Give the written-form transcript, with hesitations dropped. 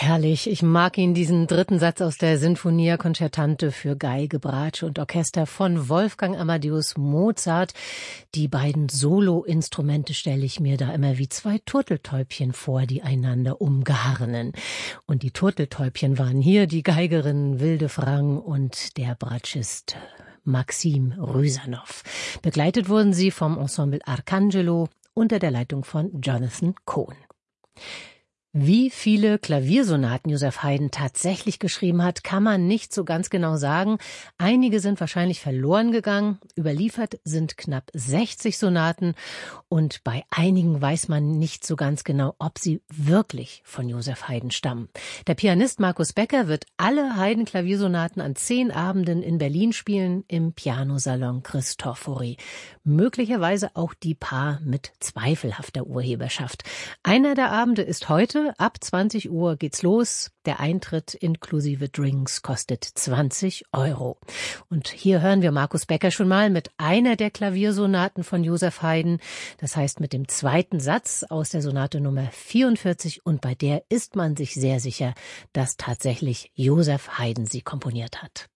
Herrlich. Ich mag ihn, diesen dritten Satz aus der Sinfonia Concertante für Geige, Bratsche und Orchester von Wolfgang Amadeus Mozart. Die beiden Solo-Instrumente stelle ich mir da immer wie zwei Turteltäubchen vor, die einander umgarnen. Und die Turteltäubchen waren hier die Geigerin Wilde Frang und der Bratschist Maxim Rysanow. Begleitet wurden sie vom Ensemble Arcangelo unter der Leitung von Jonathan Cohen. Wie viele Klaviersonaten Joseph Haydn tatsächlich geschrieben hat, kann man nicht so ganz genau sagen. Einige sind wahrscheinlich verloren gegangen. Überliefert sind knapp 60 Sonaten und bei einigen weiß man nicht so ganz genau, ob sie wirklich von Joseph Haydn stammen. Der Pianist Markus Becker wird alle Haydn-Klaviersonaten an 10 Abenden in Berlin spielen, im Pianosalon Cristofori. Möglicherweise auch die paar mit zweifelhafter Urheberschaft. Einer der Abende ist heute. Ab 20 Uhr geht's los. Der Eintritt inklusive Drinks kostet 20 €. Und hier hören wir Markus Becker schon mal mit einer der Klaviersonaten von Joseph Haydn. Das heißt mit dem zweiten Satz aus der Sonate Nummer 44. Und bei der ist man sich sehr sicher, dass tatsächlich Joseph Haydn sie komponiert hat.